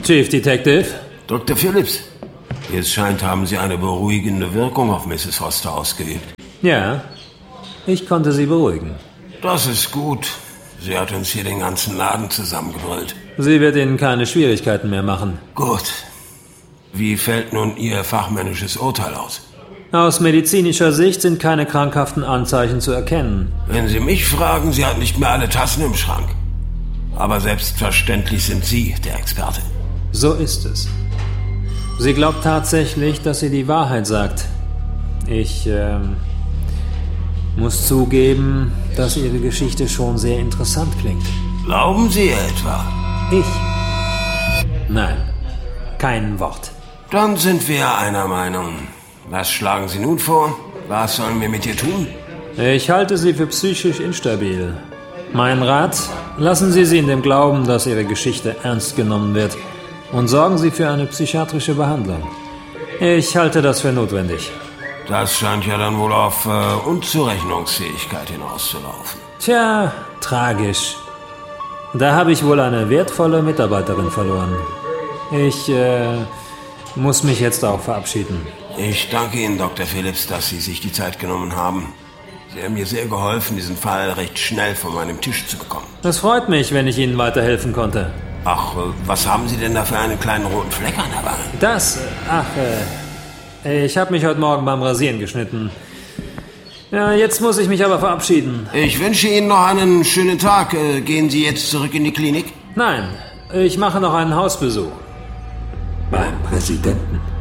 Chief Detective? Dr. Phillips, es scheint, haben Sie eine beruhigende Wirkung auf Mrs. Foster ausgeübt. Ja, ich konnte sie beruhigen. Das ist gut. Sie hat uns hier den ganzen Laden zusammengebrüllt. Sie wird Ihnen keine Schwierigkeiten mehr machen. Gut. Wie fällt nun Ihr fachmännisches Urteil aus? Aus medizinischer Sicht sind keine krankhaften Anzeichen zu erkennen. Wenn Sie mich fragen, sie hat nicht mehr alle Tassen im Schrank. Aber selbstverständlich sind Sie der Experte. So ist es. Sie glaubt tatsächlich, dass sie die Wahrheit sagt. Ich muss zugeben, dass Ihre Geschichte schon sehr interessant klingt. Glauben Sie etwa? Ich? Nein, kein Wort. Dann sind wir einer Meinung. Was schlagen Sie nun vor? Was sollen wir mit ihr tun? Ich halte sie für psychisch instabil. Mein Rat, lassen Sie sie in dem Glauben, dass Ihre Geschichte ernst genommen wird und sorgen Sie für eine psychiatrische Behandlung. Ich halte das für notwendig. Das scheint ja dann wohl auf Unzurechnungsfähigkeit hinauszulaufen. Tja, tragisch. Da habe ich wohl eine wertvolle Mitarbeiterin verloren. Ich muss mich jetzt auch verabschieden. Ich danke Ihnen, Dr. Phillips, dass Sie sich die Zeit genommen haben. Sie haben mir sehr geholfen, diesen Fall recht schnell von meinem Tisch zu bekommen. Es freut mich, wenn ich Ihnen weiterhelfen konnte. Ach, was haben Sie denn da für einen kleinen roten Fleck an der Wange? Ich habe mich heute Morgen beim Rasieren geschnitten. Ja, jetzt muss ich mich aber verabschieden. Ich wünsche Ihnen noch einen schönen Tag. Gehen Sie jetzt zurück in die Klinik? Nein, ich mache noch einen Hausbesuch. Beim Präsidenten.